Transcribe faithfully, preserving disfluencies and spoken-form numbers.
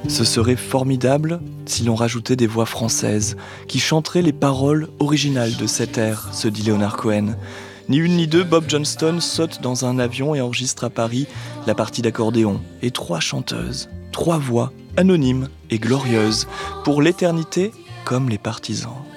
Ce serait formidable si l'on rajoutait des voix françaises qui chanteraient les paroles originales de cet air, se dit Leonard Cohen. Ni une ni deux, Bob Johnston saute dans un avion et enregistre à Paris la partie d'accordéon. Et trois chanteuses, trois voix anonymes et glorieuses, pour l'éternité comme les partisans.